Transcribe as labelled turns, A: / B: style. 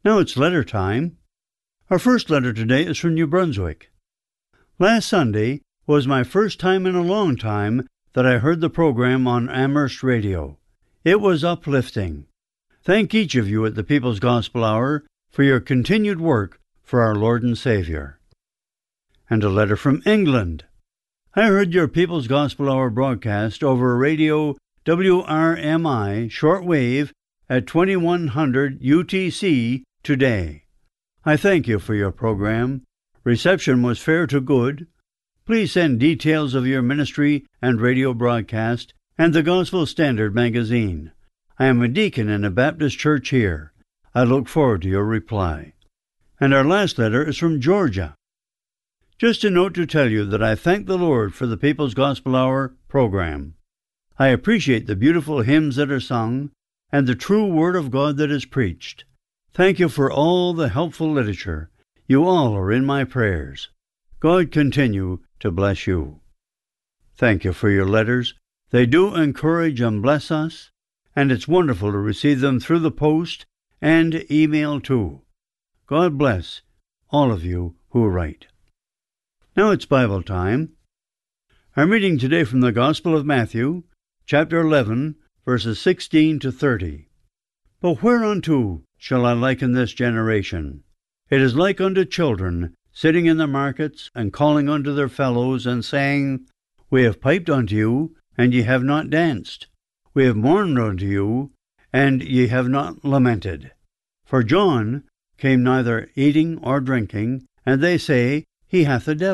A: Now it's letter time. Our first letter today is from New Brunswick. Last Sunday was my first time in a long time that I heard the program on Amherst Radio. It was uplifting. Thank each of you at the People's Gospel Hour for your continued work for our Lord and Savior. And a letter from England. I heard your People's Gospel Hour broadcast over radio WRMI shortwave at 2100 UTC today. I thank you for your program. Reception was fair to good. Please send details of your ministry and radio broadcast and the Gospel Standard magazine. I am a deacon in a Baptist church here. I look forward to your reply. And our last letter is from Georgia. Just a note to tell you that I thank the Lord for the People's Gospel Hour program. I appreciate the beautiful hymns that are sung and the true Word of God that is preached. Thank you for all the helpful literature. You all are in my prayers. God continue to bless you. Thank you for your letters. They do encourage and bless us, and it's wonderful to receive them through the post and email too. God bless all of you who write. Now it's Bible time. I'm reading today from the Gospel of Matthew, chapter 11, verses 16 to 30. But whereunto shall I liken this generation? It is like unto children sitting in the markets, and calling unto their fellows, and saying, We have piped unto you, and ye have not danced. We have mourned unto you, and ye have not lamented. For John came neither eating or drinking, and they say, He hath a devil.